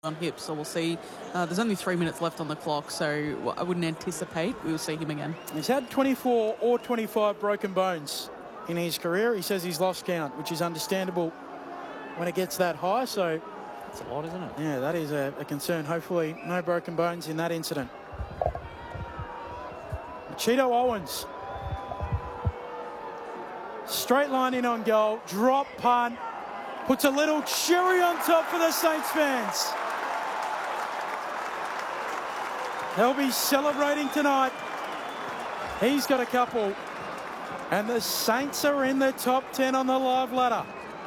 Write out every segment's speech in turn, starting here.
on hips, so we'll see. There's only 3 minutes left on the clock, so I wouldn't anticipate we'll see him again. He's had 24 or 25 broken bones in his career. He says he's lost count, which is understandable when it gets that high. So that's a lot, isn't it? Yeah, that is a concern. Hopefully no broken bones in that incident. Cheeto Owens. Straight line in on goal. Drop punt. Puts a little cherry on top for the Saints fans. They'll be celebrating tonight. He's got a couple. And the Saints are in the top 10 on the live ladder.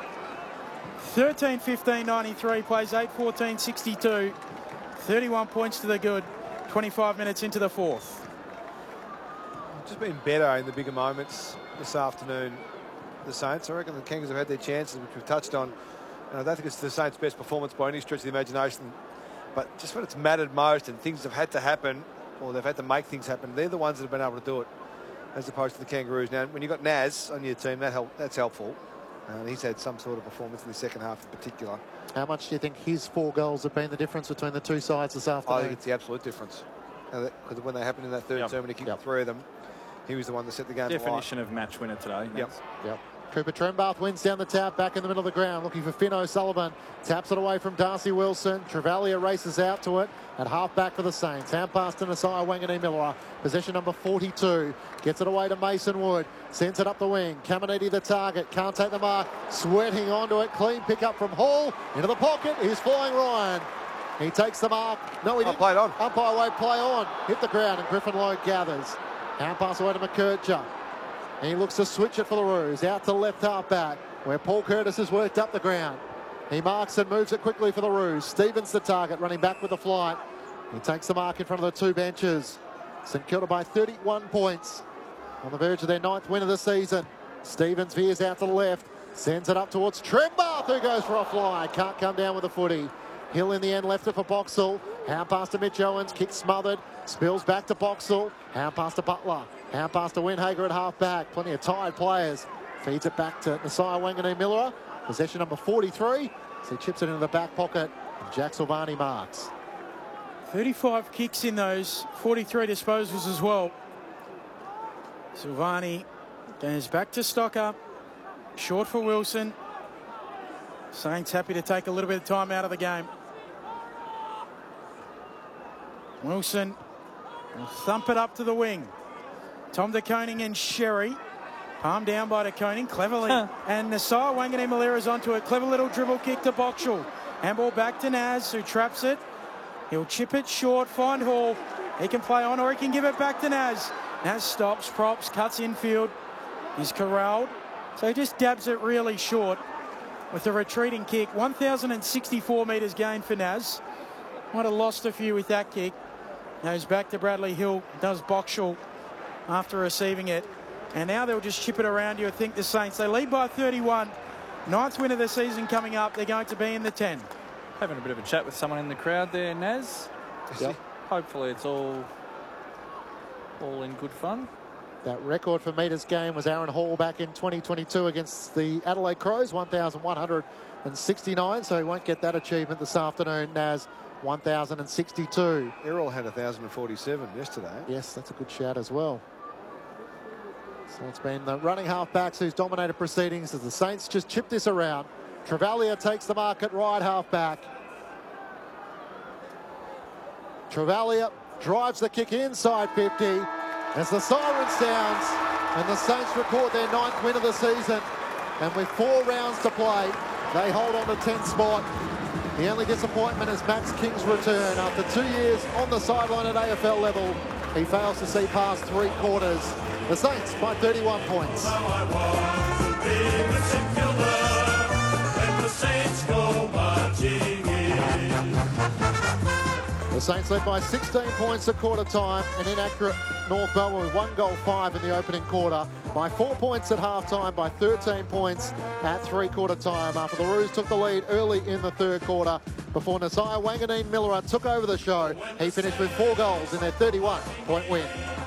13-15-93, plays 8-14-62. 31 points to the good. 25 minutes into the fourth. Just been better in the bigger moments this afternoon, the Saints. I reckon the Kangaroos have had their chances, which we've touched on. And I don't think it's the Saints' best performance by any stretch of the imagination. But just when it's mattered most and things have had to happen, or they've had to make things happen, they're the ones that have been able to do it, as opposed to the Kangaroos. Now, when you've got Naz on your team, that's helpful. And he's had some sort of performance in the second half in particular. How much do you think his 4 goals have been the difference between the two sides this afternoon? I think it's the absolute difference. Because when they happened in that third term, when he kicked 3 of them, he was the one that set the game. Definition of match winner today. Yep. Cooper Trembath wins down the tap, back in the middle of the ground, looking for Finn O'Sullivan. Taps it away from Darcy Wilson. Travalia races out to it at half-back for the Saints. Hand pass to Nasiah Wanganeen-Milera. Possession number 42. Gets it away to Mason Wood. Sends it up the wing. Caminiti the target. Can't take the mark. Sweating onto it. Clean pick up from Hall. Into the pocket. Here's Flying Ryan. He takes the mark. No, he didn't. Played on. Umpire way, play on. Hit the ground, and Griffin Lowe gathers. Hand pass away to McKercher. And he looks to switch it for the Roos. Out to left half-back, where Paul Curtis has worked up the ground. He marks and moves it quickly for the Roos. Stevens the target, running back with the flight. He takes the mark in front of the 2 benches. St Kilda by 31 points. On the verge of their 9th win of the season. Stevens veers out to the left. Sends it up towards Trembath, who goes for a fly. Can't come down with the footy. Hill in the end left it for Boxall. Hand pass to Mitch Owens. Kick smothered. Spills back to Boxall. Hand pass to Butler. Hand pass to Windhager at half-back. Plenty of tired players. Feeds it back to Nasiah Wanganeen-Milera. Possession number 43. So he chips it into the back pocket. And Jack Silvani marks. 35 kicks in those. 43 disposals as well. Silvani goes back to Stocker. Short for Wilson. Saints happy to take a little bit of time out of the game. Wilson will thump it up to the wing. Tom De Koning and Sherry. Palm down by De Koning cleverly. And Nasiah Wanganeen-Milera is onto it. Clever little dribble kick to Boxall. Handball back to Naz, who traps it. He'll chip it short, find Hall. He can play on, or he can give it back to Naz. Naz stops, props, cuts infield. He's corralled. So he just dabs it really short with a retreating kick. 1,064 metres gained for Naz. Might have lost a few with that kick. Goes back to Bradley Hill. Does Boxall after receiving it. And now they'll just chip it around you. I think the Saints, they lead by 31. 9th win of the season coming up. They're going to be in the 10. Having a bit of a chat with someone in the crowd there, Naz. Yep. Hopefully it's all in good fun. That record for metres game was Aaron Hall back in 2022 against the Adelaide Crows, 1,169. So he won't get that achievement this afternoon. Naz, 1,062. Errol had 1,047 yesterday. Yes, that's a good shout as well. So it's been the running half-backs who's dominated proceedings as the Saints just chip this around. Travalia takes the mark at right half-back. Travalia drives the kick inside 50 as the siren sounds and the Saints record their 9th win of the season. And with 4 rounds to play, they hold on to 10th spot. The only disappointment is Max King's return. After 2 years on the sideline at AFL level, he fails to see past 3 quarters. The Saints by 31 points. The Saints led by 16 points at quarter time. An inaccurate North Melbourne with 1 goal 5 in the opening quarter. By 4 points at half-time, by 13 points at 3-quarter time. After the Roos took the lead early in the 3rd quarter before Nasiah Wanganeen-Milera took over the show. He finished with 4 goals in their 31-point win.